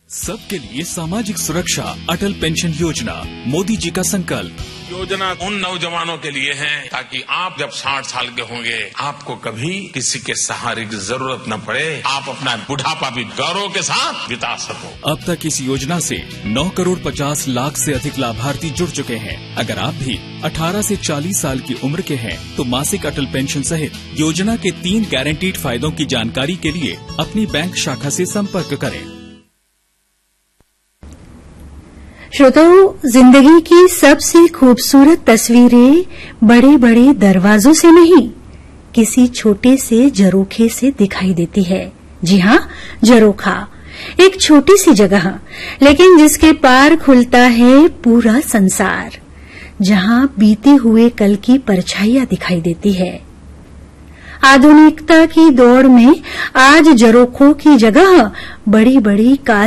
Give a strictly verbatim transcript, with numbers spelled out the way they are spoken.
सबके लिए सामाजिक सुरक्षा, अटल पेंशन योजना, मोदी जी का संकल्प। योजना उन नौजवानों के लिए है ताकि आप जब साठ साल के होंगे आपको कभी किसी के सहारे की जरूरत न पड़े, आप अपना बुढ़ापा भी गौरव के साथ बिता सको। अब तक इस योजना से नौ करोड़ पचास लाख से अधिक लाभार्थी जुड़ चुके हैं। अगर आप भी अठारह से चालीस साल की उम्र के हैं तो मासिक अटल पेंशन सहित योजना के तीन गारंटीड फायदों की जानकारी के लिए अपनी बैंक शाखा से संपर्क करें। श्रोताओं, जिंदगी की सबसे खूबसूरत तस्वीरें बड़े बड़े दरवाजों से नहीं, किसी छोटे से झरोखे से दिखाई देती है। जी हाँ, झरोखा एक छोटी सी जगह, लेकिन जिसके पार खुलता है पूरा संसार, जहां बीते हुए कल की परछाइयां दिखाई देती है। आधुनिकता की दौड़ में आज झरोखों की जगह बड़ी बड़ी कांच